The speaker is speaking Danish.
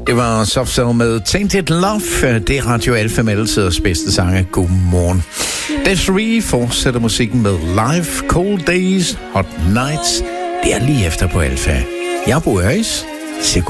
Det var Soft Cell med Tainted Love. Det er Radio Alfa med altiders bedste sange. Godmorgen. Desiree fortsætter musikken med Live, Cold Days, Hot Nights. Det er lige efter på Alfa. Jeg bor i Øjs.